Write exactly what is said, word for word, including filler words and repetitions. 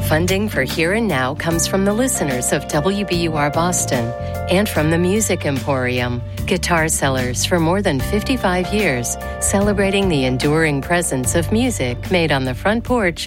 Funding for Here and Now comes from the listeners of W B U R Boston and from the Music Emporium, guitar sellers for more than fifty-five years, celebrating the enduring presence of music made on the front porch